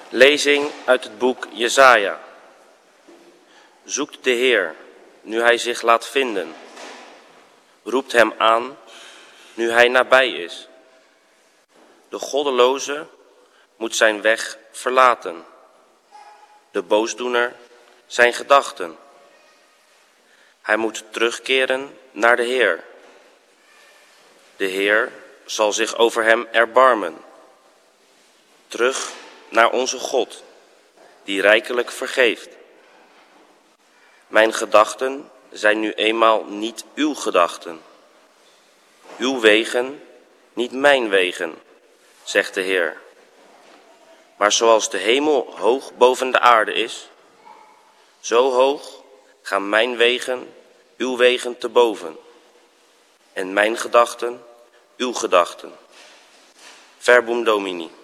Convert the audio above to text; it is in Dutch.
Lezing uit het boek Jesaja. Zoekt de Heer, nu hij zich laat vinden. Roept hem aan, nu hij nabij is. De goddeloze moet zijn weg verlaten. De boosdoener zijn gedachten. Hij moet terugkeren naar de Heer. De Heer zal zich over hem erbarmen. Terug naar onze God, die rijkelijk vergeeft. Mijn gedachten zijn nu eenmaal niet uw gedachten. Uw wegen, niet mijn wegen, zegt de Heer. Maar zoals de hemel hoog boven de aarde is, zo hoog gaan mijn wegen uw wegen te boven. En mijn gedachten uw gedachten. Verbum Domini.